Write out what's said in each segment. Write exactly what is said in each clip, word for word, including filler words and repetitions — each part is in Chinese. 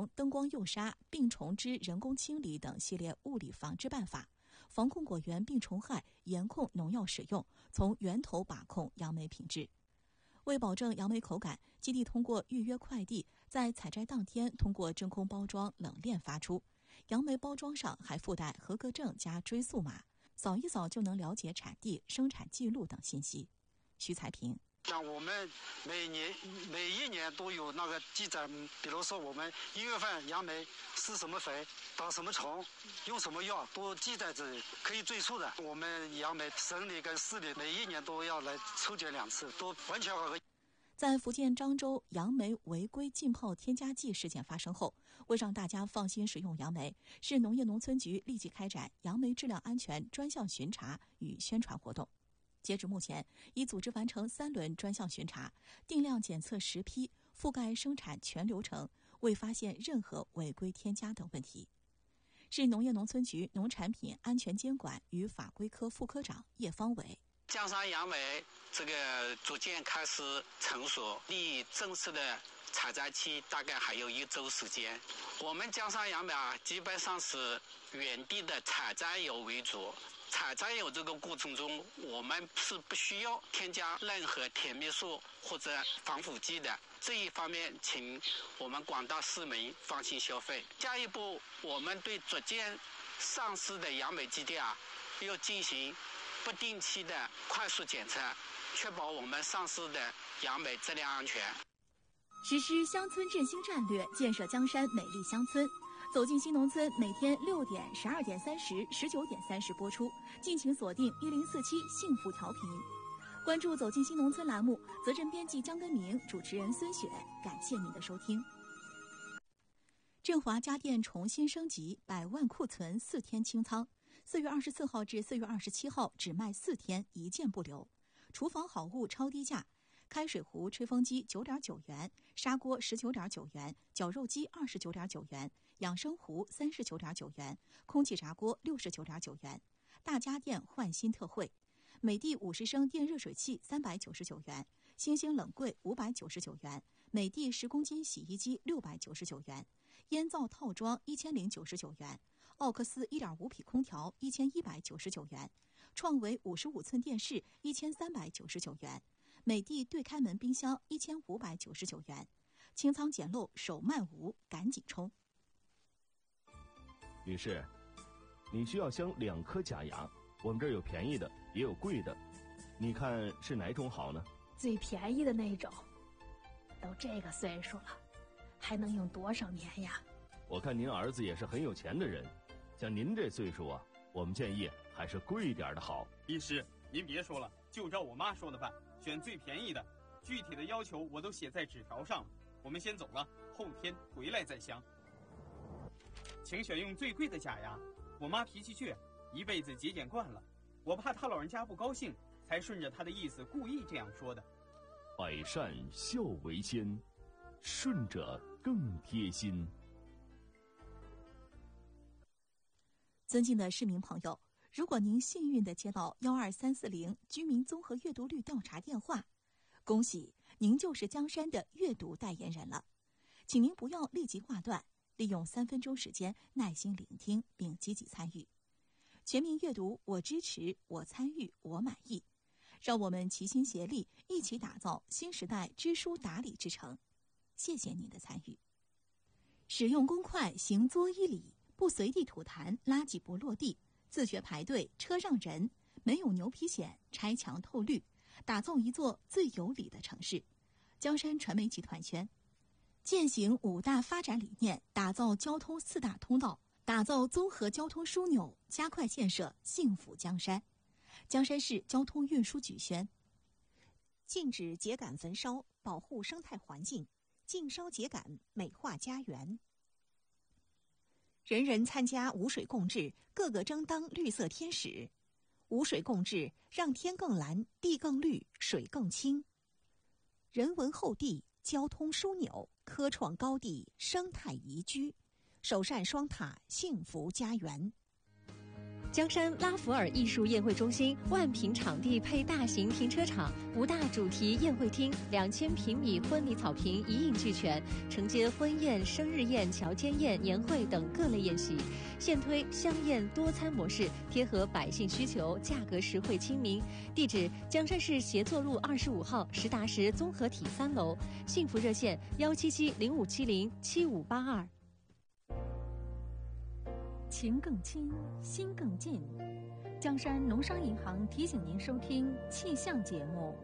虫、灯光诱杀、病虫之人工清理等系列物理防治办法，防控果园病虫害，严控农药使用，从源头把控杨梅品质。为保证杨梅口感，基地通过预约快递，在采摘当天通过真空包装冷链发出。杨梅包装上还附带合格证加追溯码，扫一扫就能了解产地、生产记录等信息。徐才平。 像我们每年每一年都有那个记载，比如说我们一月份杨梅施什么肥、打什么虫、用什么药，都记在这里，可以追溯的。我们杨梅省里跟市里每一年都要来抽检两次，都完全合格。 在福建漳州杨梅违规浸泡添加剂事件发生后，为让大家放心食用杨梅，市农业农村局立即开展杨梅质量安全专项巡查与宣传活动。截至目前，已组织完成三轮专项巡查，定量检测十批，覆盖生产全流程，未发现任何违规添加等问题。市农业农村局农产品安全监管与法规科副科长叶方伟。 江山杨梅这个逐渐开始成熟，离正式的采摘期大概还有一周时间。我们江山杨梅啊，基本上是原地的采摘油为主。采摘油这个过程中，我们是不需要添加任何甜蜜素或者防腐剂的。这一方面，请我们广大市民放心消费。下一步，我们对逐渐上市的杨梅基地啊，要进行不定期的快速检测，确保我们上市的杨梅质量安全。 实施乡村振兴战略，建设江山美丽乡村。走进新农村，每天六点、十二点三十、十九点三十播出，敬请锁定一零四七幸福调频。关注走进新农村栏目，责任编辑江根明，主持人孙雪，感谢您的收听。振华家电重新升级，百万库存四天清仓，四月二十四号至四月二十七号只卖四天，一件不留。厨房好物超低价。开水壶、吹风机九点九元，砂锅十九点九元，绞肉机二十九点九元，养生壶三十九点九元，空气炸锅六十九点九元。大家电换新特惠，美的五十升电热水器三百九十九元，星星冷柜五百九十九元，美的十公斤洗衣机六百九十九元，烟灶套装一千零九十九元，奥克斯一点五匹空调一千一百九十九元，创维五十五寸电视一千三百九十九元。美的对开门冰箱一千五百九十九元，清仓捡漏手慢无，赶紧冲！ 女士，你需要镶两颗假牙，我们这儿有便宜的，也有贵的，你看是哪种好呢？ 最便宜的那种。都这个岁数了，还能用多少年呀？ 我看您儿子也是很有钱的人，像您这岁数啊，我们建议还是贵一点的好。 医师，您别说了，就照我妈说的办。选最便宜的，具体的要求我都写在纸条上了。我们先走了，后天回来再镶。请选用最贵的假牙。我妈脾气倔，一辈子节俭惯了，我怕她老人家不高兴，才顺着她的意思故意这样说的。 百善孝为先，顺着更贴心。 尊敬的市民朋友，如果您幸运地接到幺二三四零居民综合阅读率调查电话，恭喜您就是江山的阅读代言人了。请您不要立即挂断，利用三分钟时间耐心聆听并积极参与。全民阅读，我支持，我参与，我满意。让我们齐心协力，一起打造新时代知书达理之城。谢谢您的参与。使用公筷行作一礼，不随地吐痰，垃圾不落地，自觉排队，车让人，没有牛皮癣，拆墙透绿，打造一座最有理的城市。江山传媒集团宣，践行五大发展理念，打造交通四大通道，打造综合交通枢纽，加快建设幸福江山。江山市交通运输局宣， 禁止秸秆焚烧，保护生态环境，禁烧秸秆，美化家园。人人参加无水共治，个个争当绿色天使。无水共治，让天更蓝，地更绿，水更清。人文厚地，交通枢纽，科创高地，生态宜居，首善双塔，幸福家园。 江山拉弗尔艺术宴会中心万平场地配大型停车场，五大主题宴会厅，两千平米婚礼草坪一应俱全，承接婚宴、生日宴、乔迁宴、年会等各类宴席。现推香宴多餐模式，贴合百姓需求，价格实惠亲民。地址：江山市协作路二十五号实达实综合体三楼。幸福热线：幺七七零五七零七五八二。 情更亲，心更近。江山农商银行提醒您收听气象节目。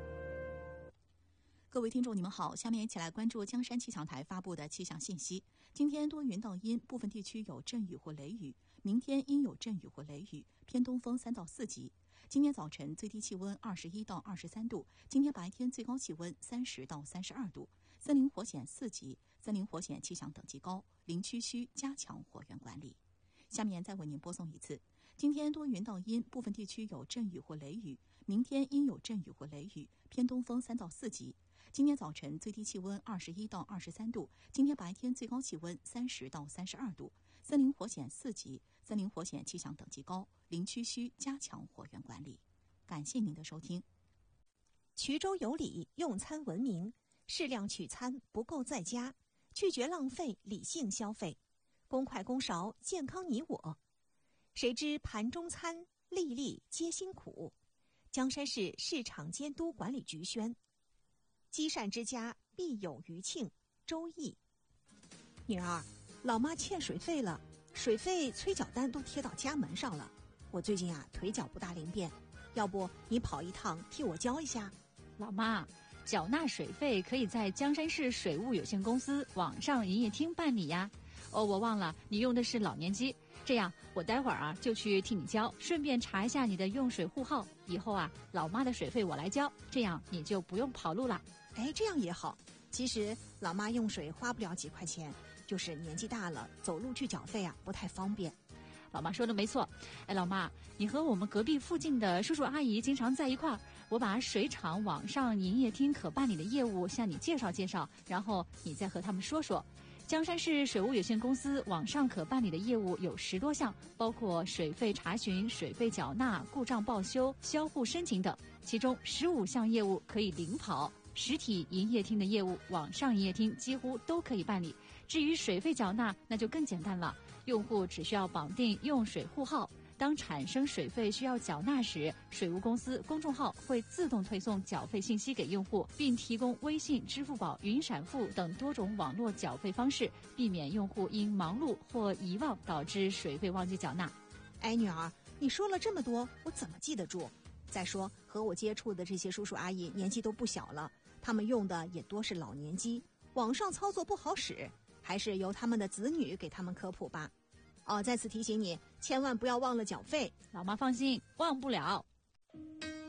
各位听众，你们好，下面一起来关注江山气象台发布的气象信息。今天多云到阴，部分地区有阵雨或雷雨。明天阴有阵雨或雷雨，偏东风三到四级。今天早晨最低气温二十一到二十三度，今天白天最高气温三十到三十二度。森林火险四级，森林火险气象等级高，林区需加强火源管理。下面再为您播送一次。今天多云到阴，部分地区有阵雨或雷雨。明天阴有阵雨或雷雨，偏东风三到四级。今天早晨最低气温二十一到二十三度，今天白天最高气温三十到三十二度。森林火险四级，森林火险气象等级高，林区需加强火源管理。感谢您的收听。 衢州有礼，用餐文明，适量取餐，不够在家，拒绝浪费，理性消费。公筷公勺，健康你我。谁知盘中餐，粒粒皆辛苦。江山市市场监督管理局宣。积善之家必有余庆。周易。女儿，老妈欠水费了，水费催缴单都贴到家门上了。我最近啊腿脚不大灵便，要不你跑一趟替我交一下？ 老妈，缴纳水费可以在江山市水务有限公司网上营业厅办理呀。哦，我忘了，你用的是老年机。这样，我待会儿啊就去替你交，顺便查一下你的用水户号。以后啊，老妈的水费我来交，这样你就不用跑路了。 哎，这样也好。其实老妈用水花不了几块钱，就是年纪大了，走路去缴费啊不太方便。 老妈说的没错。哎，老妈，你和我们隔壁附近的叔叔阿姨经常在一块儿，我把水厂网上营业厅可办理的业务向你介绍介绍，然后你再和他们说说。江山市水务有限公司网上可办理的业务有十多项，包括水费查询、水费缴纳、故障报修、销户申请等，其中十五项业务可以零跑。实体营业厅的业务，网上营业厅几乎都可以办理。至于水费缴纳，那就更简单了，用户只需要绑定用水户号。当产生水费需要缴纳时，水务公司公众号会自动推送缴费信息给用户，并提供微信、支付宝、云闪付等多种网络缴费方式，避免用户因忙碌或遗忘导致水费忘记缴纳。 哎，女儿，你说了这么多，我怎么记得住？再说和我接触的这些叔叔阿姨年纪都不小了，他们用的也多是老年机，网上操作不好使，还是由他们的子女给他们科普吧。哦，在此提醒你，千万不要忘了缴费。 老妈放心，忘不了。